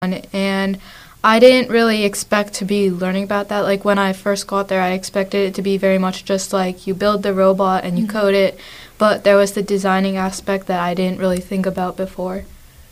And I didn't really expect to be learning about that. Like when I first got there, I expected it to be very much just like you build the robot and you code it, but there was the designing aspect that I didn't really think about before.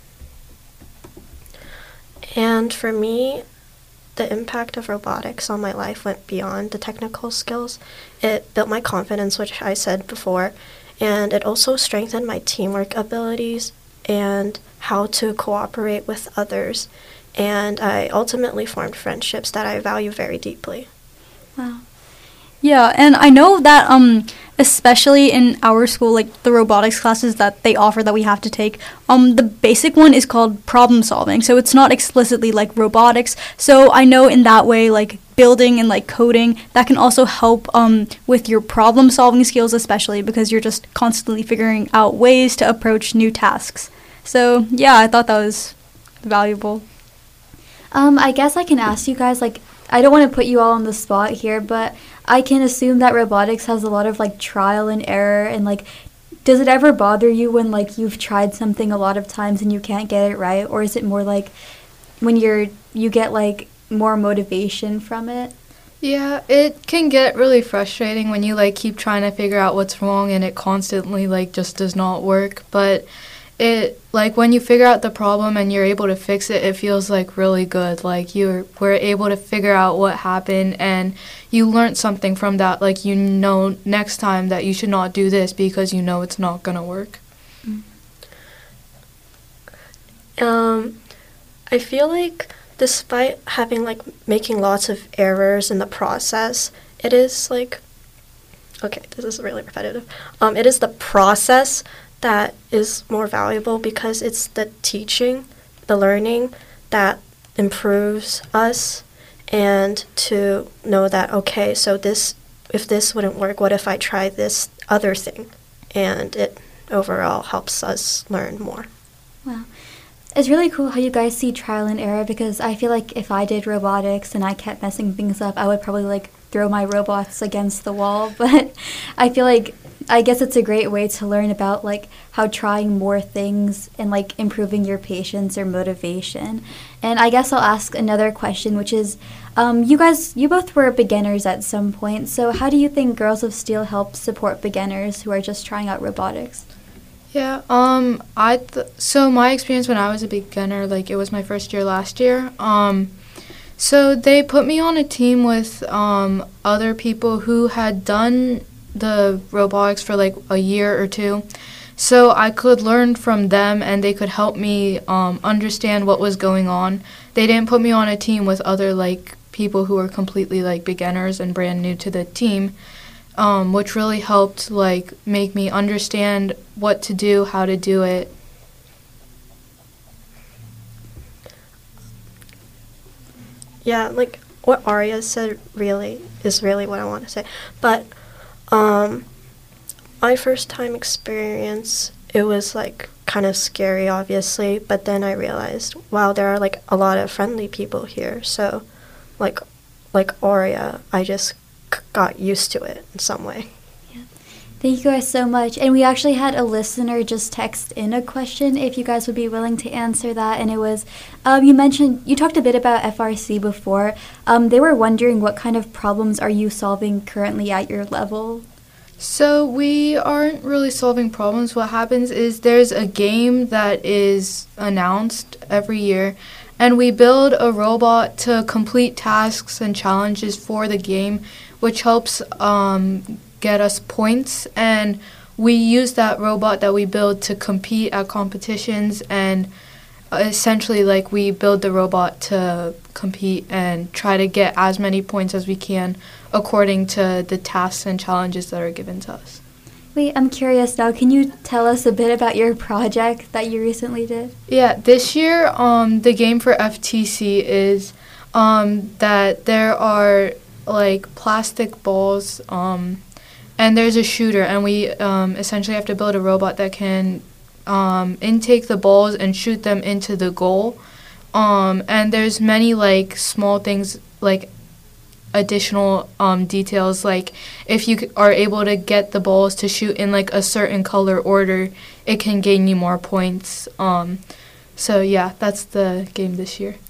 And for me, the impact of robotics on my life went beyond the technical skills. It built my confidence, which I said before, and it also strengthened my teamwork abilities and how to cooperate with others. And I ultimately formed friendships that I value very deeply. Wow. Yeah, and I know that especially in our school, like the robotics classes that they offer that we have to take, the basic one is called problem solving. So it's not explicitly like robotics. So I know in that way, like building and like coding, that can also help with your problem solving skills, especially because you're just constantly figuring out ways to approach new tasks. So yeah, I thought that was valuable. I guess I can ask you guys, like, I don't want to put you all on the spot here, but I can assume that robotics has a lot of, like, trial and error, and, like, does it ever bother you when, like, you've tried something a lot of times and you can't get it right, or is it more like when you get, like, more motivation from it? Yeah, it can get really frustrating when you like keep trying to figure out what's wrong and it constantly like just does not work, but it like when you figure out the problem and you're able to fix it, it feels like really good. Like you were able to figure out what happened and you learned something from that. Like you know next time that you should not do this because you know it's not gonna work. I feel like despite having like making lots of errors in the process, it is like, okay, this is really repetitive. It is the process that is more valuable because it's the teaching, the learning that improves us, and to know that, okay, so this, if this wouldn't work, what if I try this other thing? And it overall helps us learn more. Wow. It's really cool how you guys see trial and error, because I feel like if I did robotics and I kept messing things up, I would probably like throw my robots against the wall. But I feel like I guess it's a great way to learn about like how trying more things and like improving your patience or motivation. And I guess I'll ask another question, which is, you both were beginners at some point. So how do you think Girls of Steel helps support beginners who are just trying out robotics? Yeah, so my experience when I was a beginner, like it was my first year last year. So they put me on a team with other people who had done the robotics for like a year or two. So I could learn from them and they could help me understand what was going on. They didn't put me on a team with other like people who were completely like beginners and brand new to the team, which really helped like make me understand what to do, how to do it. Yeah, like what Arya said really is really what I want to say. But my first time experience, it was like kind of scary, obviously, but then I realized, wow, there are like a lot of friendly people here. So like Arya, I just got used to it in some way. Thank you guys so much. And we actually had a listener just text in a question, if you guys would be willing to answer that. And it was, you talked a bit about FRC before. They were wondering what kind of problems are you solving currently at your level? So we aren't really solving problems. What happens is there's a game that is announced every year, and we build a robot to complete tasks and challenges for the game, which helps get us points, and we use that robot that we build to compete at competitions, and essentially like we build the robot to compete and try to get as many points as we can according to the tasks and challenges that are given to us. Wait, I'm curious now. Can you tell us a bit about your project that you recently did? Yeah, this year the game for FTC is that there are like plastic balls and there's a shooter, and we essentially have to build a robot that can intake the balls and shoot them into the goal. And there's many like small things, like additional details, like if you are able to get the balls to shoot in like a certain color order, it can gain you more points. So yeah, that's the game this year.